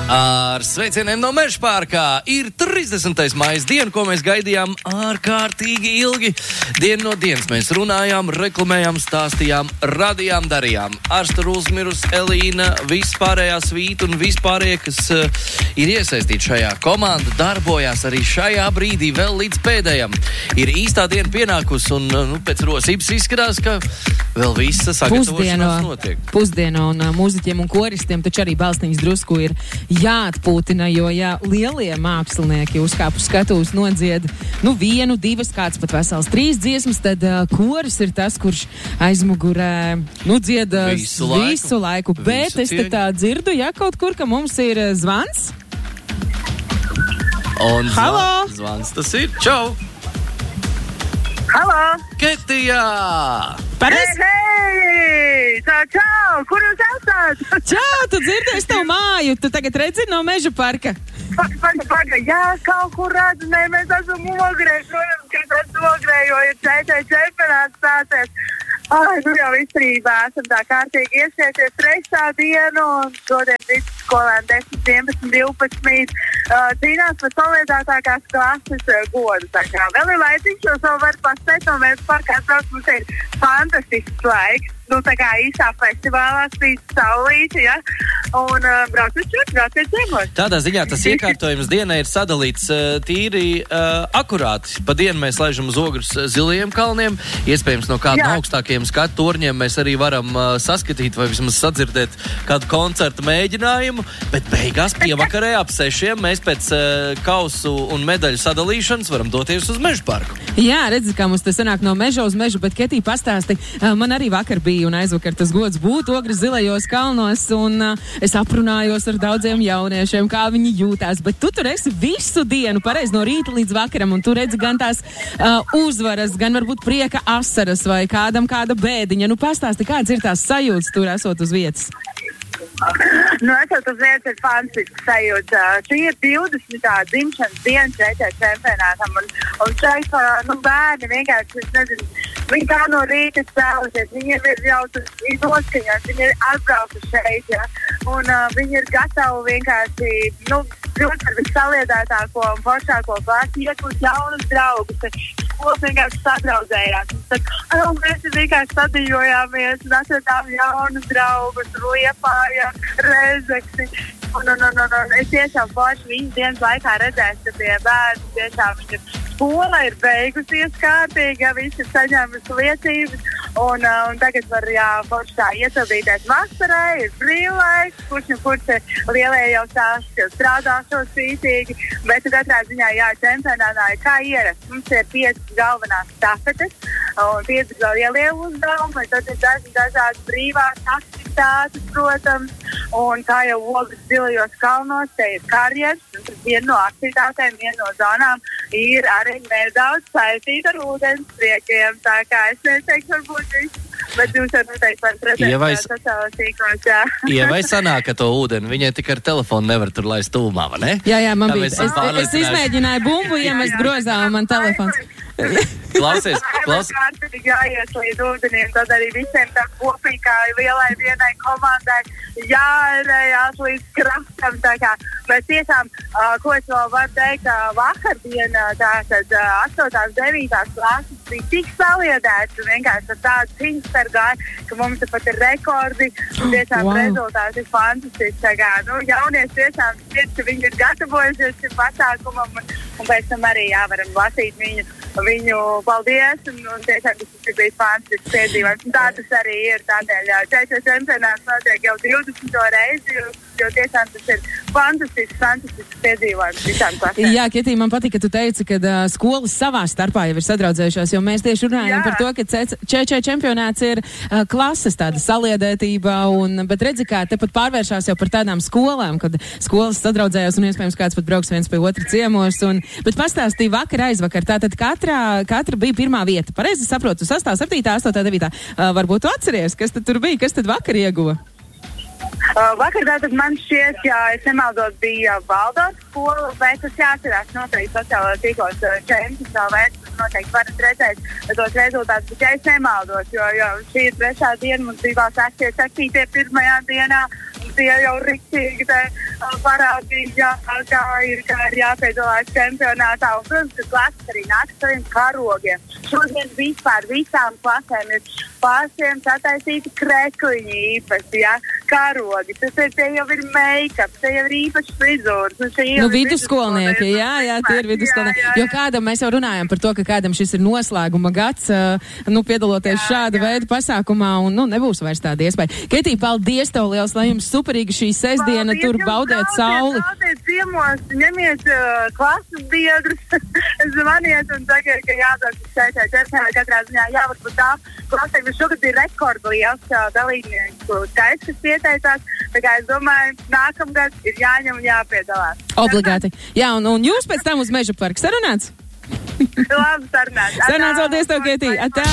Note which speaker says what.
Speaker 1: Ar sveicieniem no Mežparkā. Ir 30. maijas diena, ko mēs gaidījām ārkārtīgi ilgi. Dienu no dienas mēs runājām, reklamējām, stāstījām, radījām, darījām. Arsta Rūsmirus, Elīna, vispārējā svīta un vispārējie, kas ir iesaistīti šajā komandā, darbojās arī šajā brīdī vēl līdz pēdējam. Ir īstā diena pienākus un pēc rosības izskatās, ka vēl visa sagatavošanās notiek.
Speaker 2: Pusdiena un mūziķiem un koristiem taču arī balstiņas drusku ir jāatpūtina, jo lielie mākslinieki uzkāp uz skatuves nodzied vienu, divas, kāds pat vesels 3 dziesmas, tad koris ir tas, kurš aizmugurē dzied visu laiku. Bet es te tā dzirdu, kaut kur, ka mums ir zvans.
Speaker 1: Un
Speaker 2: halo!
Speaker 1: Zvans tas ir. Čau!
Speaker 3: Halo!
Speaker 1: Ketijā!
Speaker 3: Hei! Čau! Kur jūs esat?
Speaker 2: Čau! Tu dzirdies tavu māju! Tu tagad redzi no Mežaparka?
Speaker 3: Paga, jā, kaut kur redzu, mēs esam ogrē. Protams, ka es esmu ogrē, jo ir CT čempionāts stāties. Jau izturībā esam tā kārtīgi iesieties 3. dienu un šodien vidusskolēni 10, 11, 12 cīnās par solidātākās klases godu. Tā kā vēl ir laiciņš, jo savu var pastēt no Mežparkā, mums ir fantastisks laiks. Tā kā īstā festivālā spīd saulīti, un brauciet ciemos.
Speaker 1: Tādā ziņā tas iekārtojums dienai ir sadalīts tīri akurāti. Pa dienu mēs laižam uz Ogres zilajiem kalniem, iespējams no kāda no augstākajiem skatu torņiem mēs arī varam saskatīt vai vismaz sadzirdēt kādu koncertu mēģinājumu, bet beigās pievakarē ap 6 mēs pēc kausu un medaļu sadalīšanas varam doties uz Mežparku.
Speaker 2: Jā, redzi, kā mums tas sanāk no meža uz mežu, bet Ketī pastāsti, man arī vakar bija un aizvakar tas gods būt Ogres zilajos kalnos, un es aprunājos ar daudziem jauniešiem, kā viņi jūtās, bet tu tur esi visu dienu, pareizi no rīta līdz vakaram, un tu redzi gan tās uzvaras, gan varbūt prieka asaras vai kādam kāda bēdiņa. Pastāsti, kāds ir tās sajūtas tur esot uz vietas?
Speaker 3: Esot uz vietas ir fantastisks sajūta. Šī ir 20. dzimšanas diena CT čempionātam, un šeit bērni vienkārši, es nezinu, viņi kā no rīta cēlušies, viņiem ir jau tas noskaņots, viņi ir atbraukuši šeit, un viņi ir gatavi vienkārši, kļūt ar vissaliedētāko un foršāko klasi, iegūt jaunus draugus, skolas vienkārši sadraudzējās. Mēs vienkārši sadījojāmies un atradām jaunus draugus, Liepāja, Rezekni. Es tiešām forši viņas dienas laikā redzēju, ka tie bērni tiešām skola ir beigusies kārtīgi, visi ir saņēmuši liecības, un tagad var forši tā iesildīties vasarai, ir brīvlaiks, kurš lielie jau strādā šo spītīgi, bet katrā ziņā čempionātā ir kā ierasts. Mums ir 5 galvenās stafetes un 5 lielie uzdevumi, tad ir dažādas brīvās aktivitātes, protams, un kā jau Ogres zilajos kalnos, te ir karjeras, un viena no aktivitātēm, viena no zonām ir arī nedaudz saistīta ar ūdenspriekiem, tā kā es neteiktu varbūt visu, bet jūs noteikti varat redzēt sociālās tīklos,
Speaker 1: Ievai sanāk, ka to ūdeni viņai tik ar telefonu nevar tur laist tūmā, vai ne?
Speaker 2: Jā, man bija. Es izmēģināju bumbu iemest grozā un man telefons.
Speaker 1: Klausies.
Speaker 3: Kārtīgi jāies līdz ūdeniem, tad arī visiem tā kopīgi kā lielai vienai komandai jāērējās līdz krastam, tā kā. Bet tiešām, ko es vēl varu teikt, vakardiena, tātad 8. 9. klases bija tik saliedēts un vienkārši ar tādu cīņu stargāju, ka mums pat ir rekordi un tiešām rezultāti ir fantastiski. Tā kā, jaunieši tiešām šķiet, ka viņi ir gatavojušies šim pasākumam un pēc tam arī varam lasīt viņu paldies, un tiešām tas ir bijis fantastisks piedzīvojums. Tā tas arī ir, tādēļ CT čempionāts notiek jau 20. reizi, jo tiešām tas ir fantastisks piedzīvojums visām klasēm.
Speaker 2: Jā, Ketī, man patīk, ka tu teici, ka skolas savā starpā jau ir sadraudzējušās, jo mēs tieši runājam par to, ka CT čempionāts ir klases tāda saliedētība, bet redzi, kā te pat pārvēršās jau par tādām skolām, kad skolas sadraudzējās un iespējams kāds pat brauks viens pie otra ciemos, bet pastāstīja vakar aizvakar, tātad katra bija pirmā vieta. Pareizi saprotu, 6., 7., 8., 9. Varbūt tu atceries, kas tad tur bija, kas tad vakar ieguva?
Speaker 3: Vakar tātad man šķiet, ja es nemaldos, bija Valdorf skola, bet tas jāatcerās noteikti sociālajos tīklos čempionāts, noteikti varat redzēt tos rezultātus, bet ja es nemaldos, jo šī ir 3. diena, mums bija 7. pirmajā dienā, un tie jau riktīgi parādīja, kā ir jāpiedalās čempionātā, un, protams, ka klases arī nāk saviem karogiem. Šodien vispār visām klasēm ir pārsiem sataisīti krekliņi īpaši, ja, karogi. Tie jau ir make-up, tie jau ir īpaši frizūras.
Speaker 2: Vidusskolnieki, jā, tie ir vidusskolnieki. Jo kādam mēs jau runājam par to, ka kādam šis ir noslēguma gads, piedaloties šāda veida pasākumā, un nebūs vairs tāda iespēja. Ketī, paldies tev liels, lai jums superīga šī sestdiena, tur baudiet sauli.
Speaker 3: Paldies ciemos, ņemiet klases biedrus, zvaniet un sakiet, ka jādod katrā ziņā, varbūt tā klasē, bet šogad ir rekordliels dalībnieku skaits, kas pieteicās, tā kā es domāju, nākamgad ir jāņem un jāpiedalās.
Speaker 2: Obligāti. Jā, un jūs pēc tam uz Meža parku sarunāts?
Speaker 3: Labi, sarunāts.
Speaker 2: Sarunāts, paldies tev, Ketī.